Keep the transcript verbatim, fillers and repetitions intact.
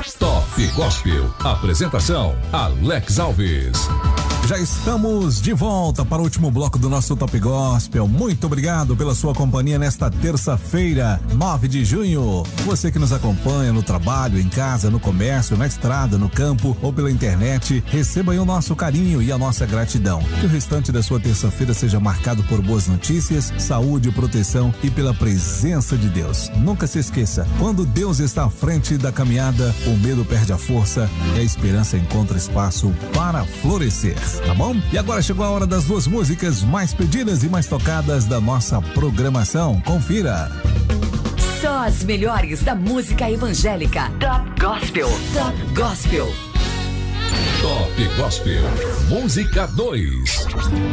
Top Gospel. Apresentação: Alex Alves. Já estamos de volta para o último bloco do nosso Top Gospel. Muito obrigado pela sua companhia nesta terça-feira, nove de junho. Você que nos acompanha no trabalho, em casa, no comércio, na estrada, no campo ou pela internet, receba aí o nosso carinho e a nossa gratidão. Que o restante da sua terça-feira seja marcado por boas notícias, saúde, proteção e pela presença de Deus. Nunca se esqueça, quando Deus está à frente da caminhada, o medo perde a força e a esperança encontra espaço para florescer. Tá bom? E agora chegou a hora das duas músicas mais pedidas e mais tocadas da nossa programação. Confira. Só as melhores da música evangélica. Top Gospel. Top Gospel. Top Gospel. Música dois.